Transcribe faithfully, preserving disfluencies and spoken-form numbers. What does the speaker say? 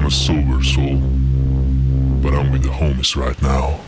I'm a sober soul, but I'm with the homies right now.